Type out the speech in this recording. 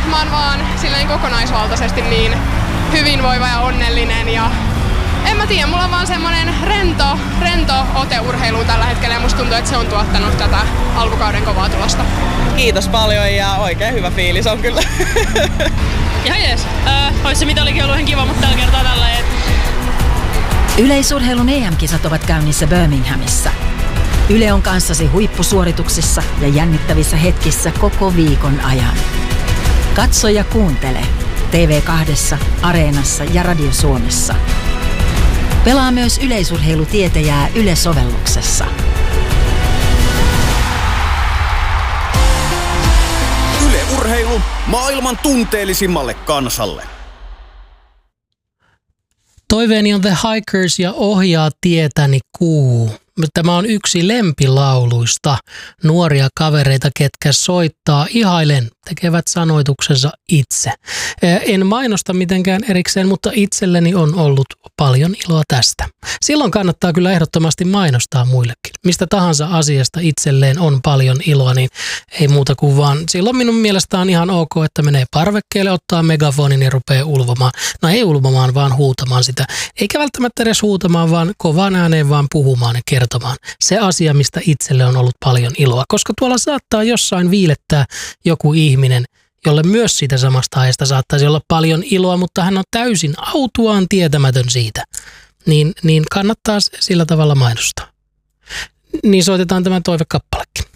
mä oon vaan silleen kokonaisvaltaisesti niin hyvinvoiva ja onnellinen ja en mä tiedä, mulla on vaan semmonen rento ote urheiluun tällä hetkellä ja musta tuntuu, että se on tuottanut tätä alkukauden kovaa tulosta. Kiitos paljon ja oikein hyvä fiilis on kyllä. Ihan jees. Ois se mitalikin ollut ihan kiva, mutta tällä kertaa tällä ei. Yleisurheilun EM-kisat ovat käynnissä Birminghamissa. Yle on kanssasi huippusuorituksissa ja jännittävissä hetkissä koko viikon ajan. Katso ja kuuntele TV2, Areenassa ja Radio Suomessa. Pelaa myös yleisurheilutietäjää Yle-sovelluksessa. Yle Urheilu maailman tunteellisimmalle kansalle. Toiveeni on The Hikers ja Ohjaa tietäni kuu. Tämä on yksi lempilauluista. Nuoria kavereita, ketkä soittaa, ihailen, tekevät sanoituksensa itse. En mainosta mitenkään erikseen, mutta itselleni on ollut paljon iloa tästä. Silloin kannattaa kyllä ehdottomasti mainostaa muillekin. Mistä tahansa asiasta itselleen on paljon iloa, niin ei muuta kuin vaan. Silloin minun mielestä on ihan ok, että menee parvekkeelle, ottaa megafonin ja rupeaa ulvomaan. No ei ulvomaan, vaan huutamaan sitä. Eikä välttämättä edes huutamaan, vaan kovaan ääneen vaan puhumaan ja kertomaan. Se asia, mistä itselle on ollut paljon iloa. Koska tuolla saattaa jossain viilettää joku ihminen, jolle myös siitä samasta aiheesta saattaisi olla paljon iloa, mutta hän on täysin autuaan tietämätön siitä. Niin kannattaa sillä tavalla mainostaa. Niin soitetaan tämä toivekappalekin.